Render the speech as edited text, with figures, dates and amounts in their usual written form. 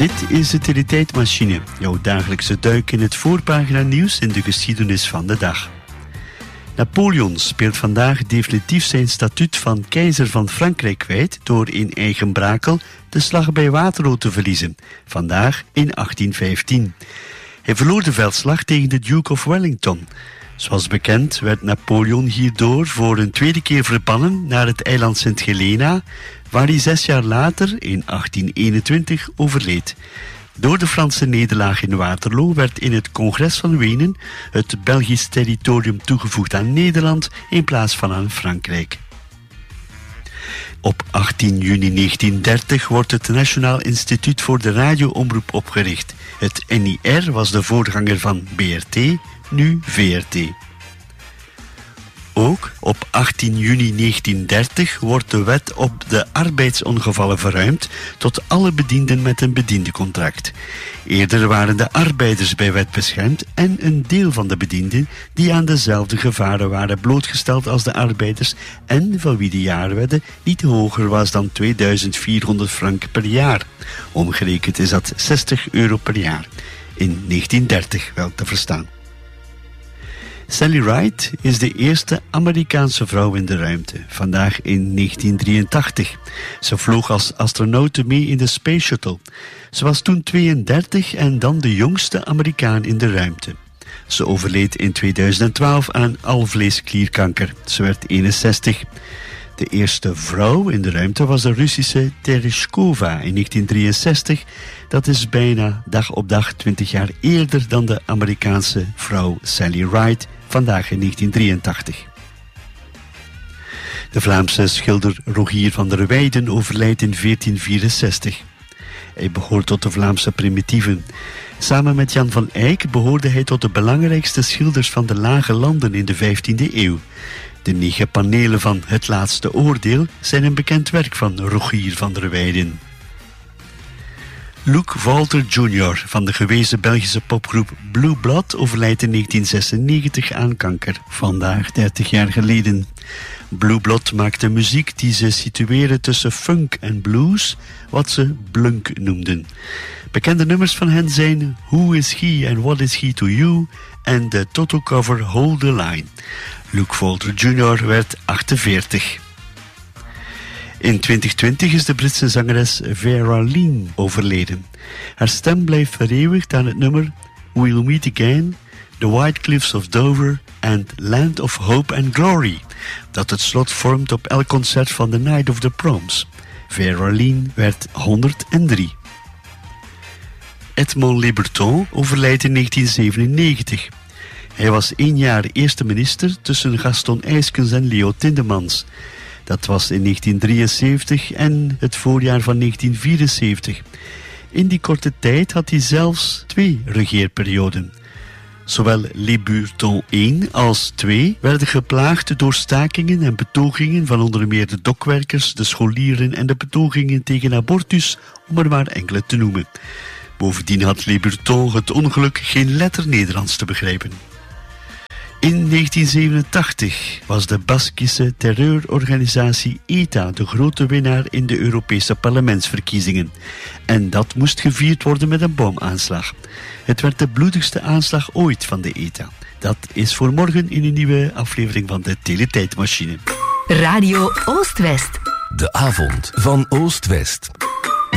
Dit is de Teletijdmachine, jouw dagelijkse duik in het voorpagina nieuws in de geschiedenis van de dag. Napoleon speelt vandaag definitief zijn statuut van keizer van Frankrijk kwijt door in eigen brakel de slag bij Waterloo te verliezen, vandaag in 1815. Hij verloor de veldslag tegen de Duke of Wellington. Zoals bekend werd Napoleon hierdoor voor een tweede keer verbannen naar het eiland Sint Helena, waar hij 6 jaar later, in 1821, overleed. Door de Franse nederlaag in Waterloo werd in het Congres van Wenen het Belgisch territorium toegevoegd aan Nederland in plaats van aan Frankrijk. Op 18 juni 1930 wordt het Nationaal Instituut voor de Radioomroep opgericht. Het NIR was de voorganger van BRT, nu VRT. Ook op 18 juni 1930 wordt de wet op de arbeidsongevallen verruimd tot alle bedienden met een bediendencontract. Eerder waren de arbeiders bij wet beschermd en een deel van de bedienden die aan dezelfde gevaren waren blootgesteld als de arbeiders en van wie de jaarwedde niet hoger was dan 2400 frank per jaar. Omgerekend is dat €60 per jaar. In 1930 wel te verstaan. Sally Ride is de eerste Amerikaanse vrouw in de ruimte, vandaag in 1983. Ze vloog als astronaute mee in de Space Shuttle. Ze was toen 32 en dan de jongste Amerikaan in de ruimte. Ze overleed in 2012 aan alvleesklierkanker. Ze werd 61. De eerste vrouw in de ruimte was de Russische Tereshkova in 1963. Dat is bijna dag op dag 20 jaar eerder dan de Amerikaanse vrouw Sally Ride, vandaag in 1983. De Vlaamse schilder Rogier van der Weyden overlijdt in 1464. Hij behoort tot de Vlaamse primitieven. Samen met Jan van Eyck behoorde hij tot de belangrijkste schilders van de Lage Landen in de 15e eeuw. De 9 panelen van Het Laatste Oordeel zijn een bekend werk van Rogier van der Weyden. Luke Walter Jr. van de gewezen Belgische popgroep Blue Blood overlijdt in 1996 aan kanker, vandaag 30 jaar geleden. Blue Blood maakte muziek die ze situeren tussen funk en blues, wat ze blunk noemden. Bekende nummers van hen zijn Who Is He and What Is He To You en de Toto-cover Hold The Line. Luke Walter Jr. werd 48. In 2020 is de Britse zangeres Vera Lynn overleden. Haar stem blijft vereeuwigd aan het nummer We'll Meet Again, The White Cliffs of Dover en Land of Hope and Glory, dat het slot vormt op elk concert van The Night of the Proms. Vera Lynn werd 103. Edmond Liberton overlijdt in 1997. Hij was 1 jaar eerste minister tussen Gaston Eyskens en Leo Tindemans. Dat was in 1973 en het voorjaar van 1974. In die korte tijd had hij zelfs 2 regeerperioden. Zowel Liberton 1 als 2 werden geplaagd door stakingen en betogingen van onder meer de dokwerkers, de scholieren en de betogingen tegen abortus, om er maar enkele te noemen. Bovendien had Liberton het ongeluk geen letter Nederlands te begrijpen. In 1987 was de Baskische terreurorganisatie ETA de grote winnaar in de Europese parlementsverkiezingen. En dat moest gevierd worden met een bomaanslag. Het werd de bloedigste aanslag ooit van de ETA. Dat is voor morgen in een nieuwe aflevering van de Teletijdmachine. Radio Oost-West. De avond van Oost-West.